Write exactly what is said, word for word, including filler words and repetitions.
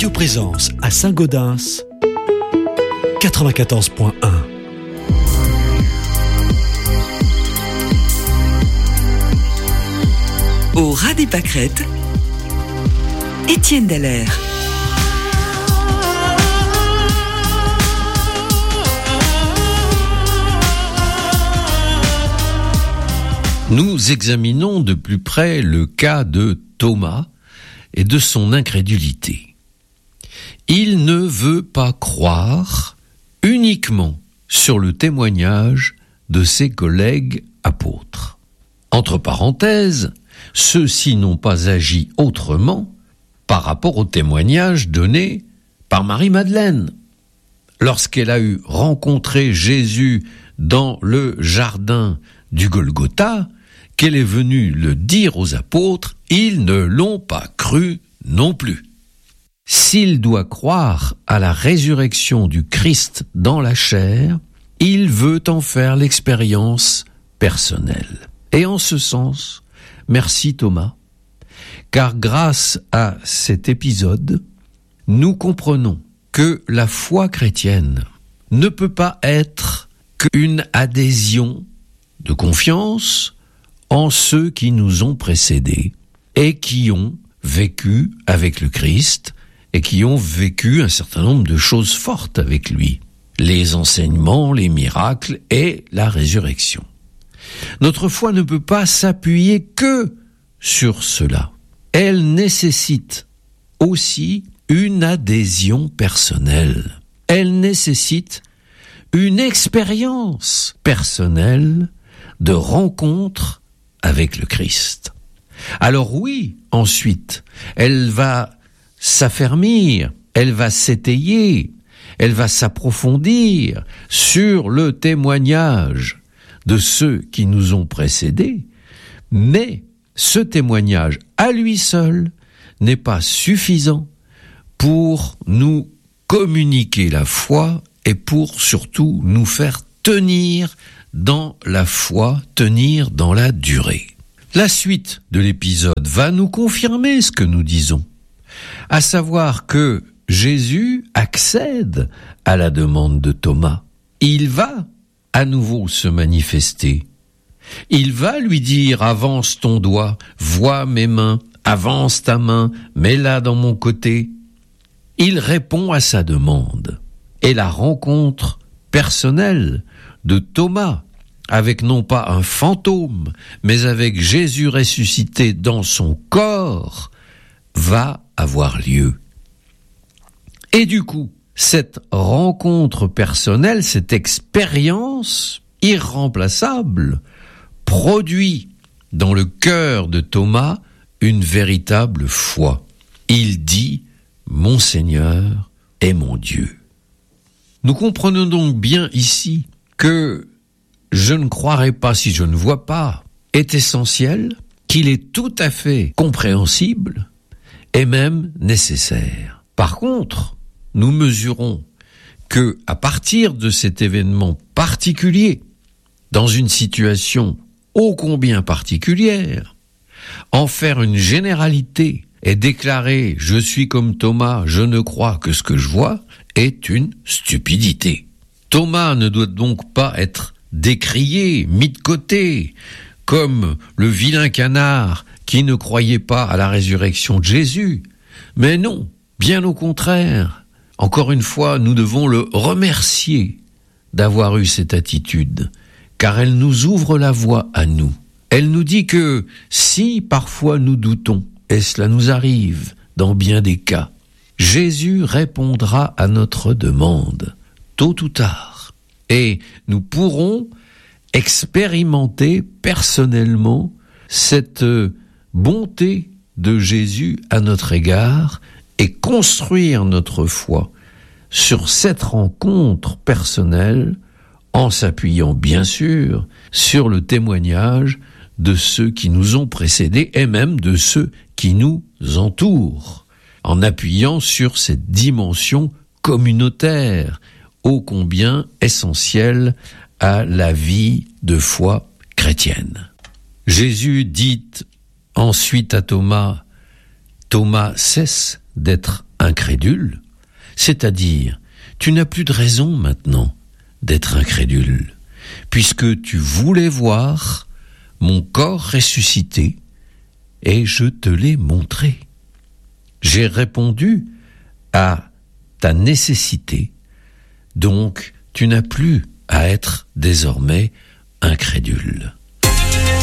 Radio Présence à Saint-Gaudens, quatre-vingt-quatorze point un. Au ras des pâquerettes, Étienne Dallaire. Nous examinons de plus près le cas de Thomas et de son incrédulité. Il ne veut pas croire uniquement sur le témoignage de ses collègues apôtres. Entre parenthèses, ceux-ci n'ont pas agi autrement par rapport au témoignage donné par Marie-Madeleine. Lorsqu'elle a eu rencontré Jésus dans le jardin du Golgotha, qu'elle est venue le dire aux apôtres, ils ne l'ont pas cru non plus. S'il doit croire à la résurrection du Christ dans la chair, il veut en faire l'expérience personnelle. Et en ce sens, merci Thomas, car grâce à cet épisode, nous comprenons que la foi chrétienne ne peut pas être qu'une adhésion de confiance en ceux qui nous ont précédés et qui ont vécu avec le Christ et qui ont vécu un certain nombre de choses fortes avec lui, les enseignements, les miracles et la résurrection. Notre foi ne peut pas s'appuyer que sur cela. Elle nécessite aussi une adhésion personnelle. Elle nécessite une expérience personnelle de rencontre avec le Christ. Alors oui, ensuite, elle va s'affermir, elle va s'étayer, elle va s'approfondir sur le témoignage de ceux qui nous ont précédés, mais ce témoignage à lui seul n'est pas suffisant pour nous communiquer la foi et pour surtout nous faire tenir dans la foi, tenir dans la durée. La suite de l'épisode va nous confirmer ce que nous disons, à savoir que Jésus accède à la demande de Thomas. Il va à nouveau se manifester. Il va lui dire « Avance ton doigt, vois mes mains, avance ta main, mets-la dans mon côté ». Il répond à sa demande. Et la rencontre personnelle de Thomas, avec non pas un fantôme, mais avec Jésus ressuscité dans son corps, va avoir lieu. Et du coup, cette rencontre personnelle, cette expérience irremplaçable, produit dans le cœur de Thomas une véritable foi. Il dit « Mon Seigneur est mon Dieu ». Nous comprenons donc bien ici que « je ne croirai pas si je ne vois pas » est essentiel, qu'il est tout à fait compréhensible et même nécessaire. Par contre, nous mesurons que, à partir de cet événement particulier, dans une situation ô combien particulière, en faire une généralité et déclarer « je suis comme Thomas, je ne crois que ce que je vois » est une stupidité. Thomas ne doit donc pas être décrié, mis de côté, comme le vilain canard qui ne croyait pas à la résurrection de Jésus. Mais non, bien au contraire. Encore une fois, nous devons le remercier d'avoir eu cette attitude, car elle nous ouvre la voie à nous. Elle nous dit que si parfois nous doutons, et cela nous arrive dans bien des cas, Jésus répondra à notre demande, tôt ou tard. Et nous pourrons expérimenter personnellement cette bonté de Jésus à notre égard et construire notre foi sur cette rencontre personnelle en s'appuyant bien sûr sur le témoignage de ceux qui nous ont précédés et même de ceux qui nous entourent, en appuyant sur cette dimension communautaire ô combien essentielle à la vie de foi chrétienne. Jésus dit ensuite à Thomas, « Thomas, cesse d'être incrédule, c'est-à-dire tu n'as plus de raison maintenant d'être incrédule, puisque tu voulais voir mon corps ressuscité et je te l'ai montré. J'ai répondu à ta nécessité, donc tu n'as plus à être désormais incrédule.